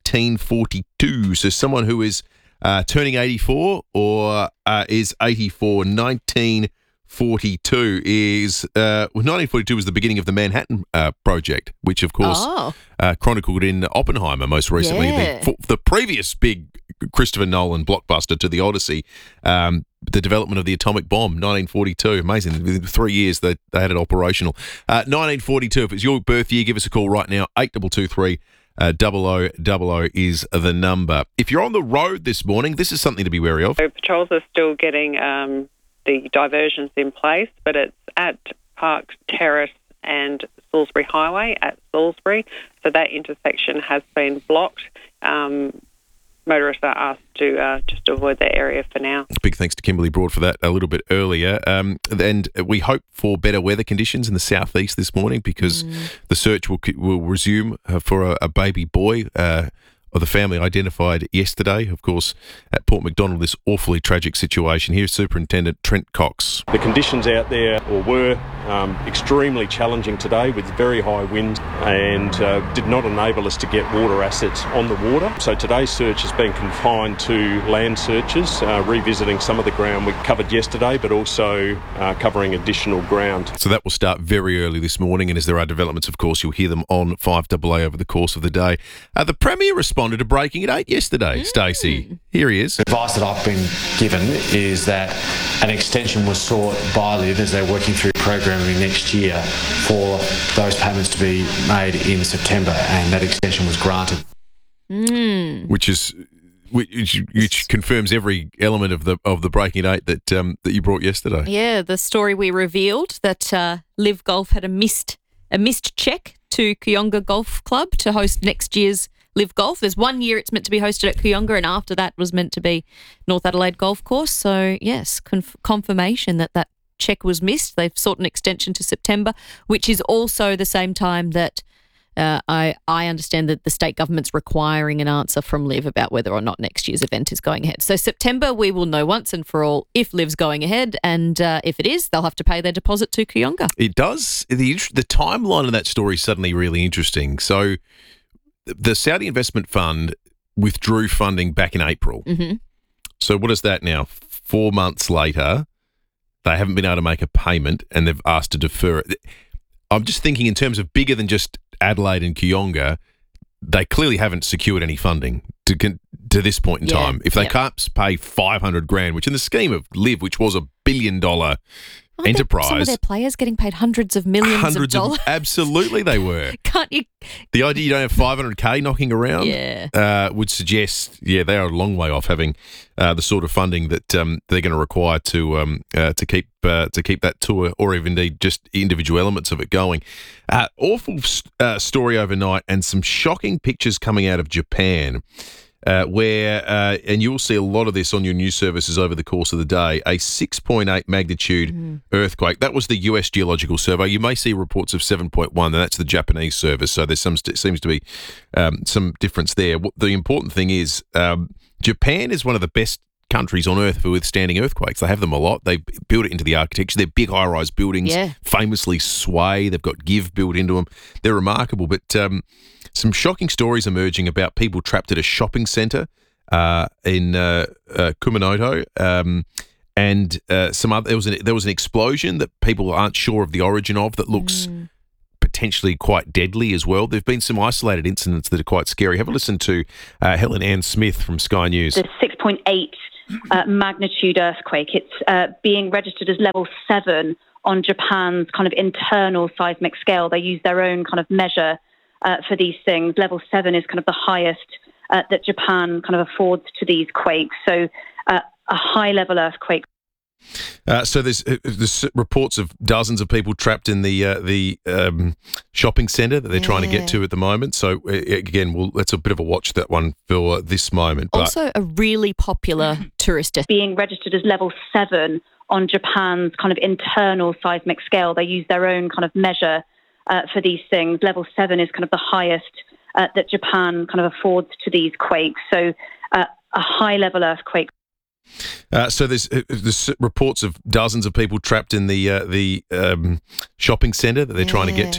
1942. So someone who is turning 84 or is 84, 1942 is 1942 was the beginning of the Manhattan Project, which of course chronicled in Oppenheimer most recently. Yeah. The previous big Christopher Nolan blockbuster to the Odyssey, the development of the atomic bomb, 1942. Amazing. Within 3 years they had it operational. 1942. If it's your birth year, give us a call right now. 8223 0000 is the number. If you're on the road this morning, this is something to be wary of. So patrols are still getting the diversions in place, but it's at Park Terrace and Salisbury Highway at Salisbury. So that intersection has been blocked. Motorists are asked to just avoid that area for now. Big thanks to Kimberly Broad for that a little bit earlier. And we hope for better weather conditions in the southeast this morning because the search will resume for a baby boy of the family identified yesterday, of course, at Port Macdonald, this awfully tragic situation. Here's Superintendent Trent Cox. The conditions out there were extremely challenging today with very high winds and did not enable us to get water assets on the water. So today's search has been confined to land searches, revisiting some of the ground we covered yesterday, but also covering additional ground. So that will start very early this morning, and as there are developments, of course, you'll hear them on 5AA over the course of the day. The Premier responded to breaking at 8 yesterday, Stacey. Here he is. The advice that I've been given is that an extension was sought by LIV as they're working through programming next year for those payments to be made in September, and that extension was granted. Which confirms every element of the breaking at 8 that you brought yesterday. Yeah, the story we revealed that LIV Golf had a missed check to Kooyonga Golf Club to host next year's LIV Golf. There's 1 year it's meant to be hosted at Kooyonga, and after that was meant to be North Adelaide Golf Course. So, yes, confirmation that check was missed. They've sought an extension to September, which is also the same time that I understand that the state government's requiring an answer from LIV about whether or not next year's event is going ahead. So September, we will know once and for all if LIV's going ahead, and if it is, they'll have to pay their deposit to Kooyonga. It does. The timeline of that story is suddenly really interesting. So the Saudi Investment Fund withdrew funding back in April. Mm-hmm. So what is that now? 4 months later, they haven't been able to make a payment and they've asked to defer it. I'm just thinking in terms of bigger than just Adelaide and Kooyonga, they clearly haven't secured any funding to this point in time. If they can't pay $500,000, which in the scheme of LIV, which was $1 billion enterprise. Some of their players getting paid hundreds of millions of dollars. Absolutely, they were. Can't you? The idea you don't have $500K knocking around would suggest, they are a long way off having the sort of funding that they're going to require to keep that tour, or even indeed just individual elements of it going. Awful story overnight, and some shocking pictures coming out of Japan. Where, and you'll see a lot of this on your news services over the course of the day, a 6.8 magnitude earthquake. That was the US Geological Survey. You may see reports of 7.1, and that's the Japanese service. So there seems to be some difference there. The important thing is Japan is one of the best countries on earth for withstanding earthquakes. They have them a lot. They build it into the architecture. They're big high-rise buildings, famously sway. They've got give built into them. They're remarkable, but some shocking stories emerging about people trapped at a shopping centre in Kumamoto, and some other. There was an explosion that people aren't sure of the origin of, that looks potentially quite deadly as well. There've been some isolated incidents that are quite scary. Have a listen to Helen Ann Smith from Sky News. The 6.8 magnitude earthquake. It's being registered as level 7 on Japan's kind of internal seismic scale. They use their own kind of measure for these things. Level 7 is kind of the highest that Japan kind of affords to these quakes. So a high-level earthquake. So there's reports of dozens of people trapped in the shopping centre that they're trying to get to at the moment. So again, that's a bit of a watch, that one, for this moment. But also a really popular tourist being registered as level 7 on Japan's kind of internal seismic scale. They use their own kind of measure for these things. Level 7 is kind of the highest that Japan kind of affords to these quakes. So a high-level earthquake. So there's reports of dozens of people trapped in the shopping centre that they're trying to get to